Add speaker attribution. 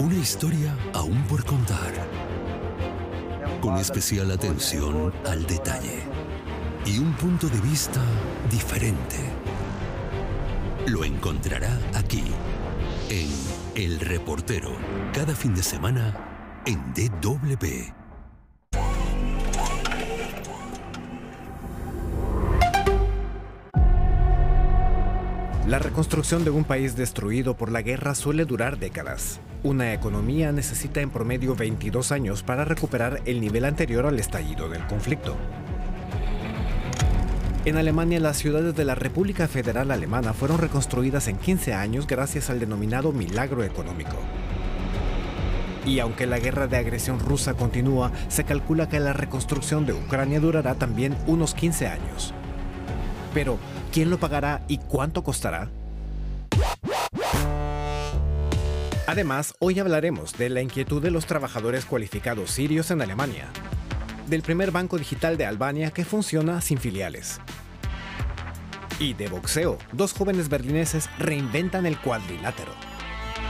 Speaker 1: Una historia aún por contar, con especial atención al detalle y un punto de vista diferente. Lo encontrará aquí, en El Reportero, cada fin de semana en DW.
Speaker 2: La reconstrucción de un país destruido por la guerra suele durar décadas. Una economía necesita en promedio 22 años para recuperar el nivel anterior al estallido del conflicto. En Alemania, las ciudades de la República Federal Alemana fueron reconstruidas en 15 años gracias al denominado milagro económico. Y aunque la guerra de agresión rusa continúa, se calcula que la reconstrucción de Ucrania durará también unos 15 años. Pero, ¿quién lo pagará y cuánto costará? Además, hoy hablaremos de la inquietud de los trabajadores cualificados sirios en Alemania, del primer banco digital de Albania que funciona sin filiales, y de boxeo. Dos jóvenes berlineses reinventan el cuadrilátero.